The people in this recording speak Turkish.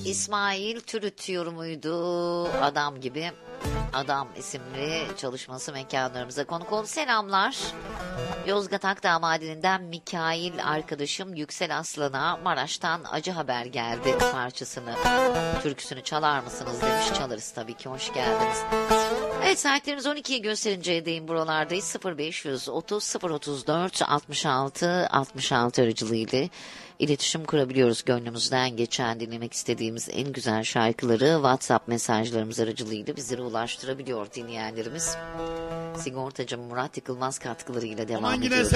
İsmail Türütüyor muydu? Adam gibi. Adam isimli çalışması mekanlarımıza konuk oldu. Selamlar. Yozgat Akdağ Madeni'nden Mikail arkadaşım Yüksel Aslan'a Maraş'tan acı haber geldi parçasını. Türküsünü çalar mısınız demiş. Çalarız tabii ki, hoş geldiniz. Evet, saatlerimiz 12'yi gösterinceye değin buralardayız. 0530 034 66 66 aracılığıyla iletişim kurabiliyoruz. Gönlümüzden geçen, dinlemek istediğimiz en güzel şarkıları WhatsApp mesajlarımız aracılığıyla bizlere ulaştırabiliyor dinleyenlerimiz. Sigortacı Murat Yıkılmaz katkılarıyla devam ediyoruz.